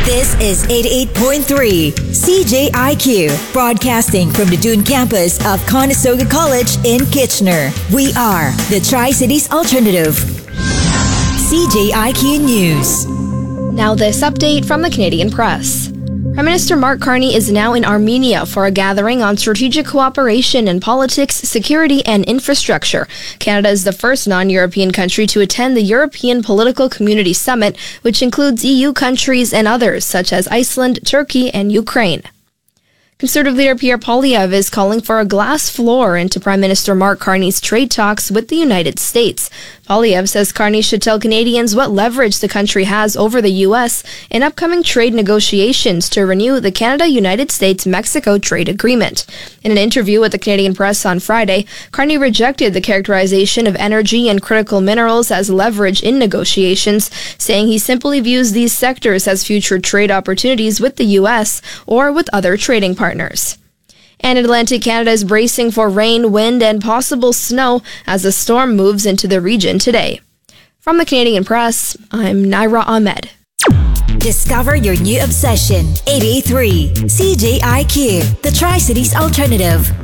This is 88.3 CJIQ, broadcasting from the Dune campus of Conestoga College in Kitchener. We are the Tri-Cities Alternative. CJIQ News. Now this update from the Canadian Press. Prime Minister Mark Carney is now in Armenia for a gathering on strategic cooperation in politics, security, and infrastructure. Canada is the first non-European country to attend the European Political Community Summit, which includes EU countries and others, such as Iceland, Turkey, and Ukraine. Conservative leader Pierre Poilievre is calling for a glass floor into Prime Minister Mark Carney's trade talks with the United States. Poilievre says Carney should tell Canadians what leverage the country has over the U.S. in upcoming trade negotiations to renew the Canada-United States-Mexico trade agreement. In an interview with the Canadian Press on Friday, Carney rejected the characterization of energy and critical minerals as leverage in negotiations, saying he simply views these sectors as future trade opportunities with the U.S. or with other trading partners. And Atlantic Canada is bracing for rain, wind, and possible snow as the storm moves into the region today. From the Canadian Press, I'm Naira Ahmed. Discover your new obsession. 88.3 CJIQ, the Tri-Cities Alternative.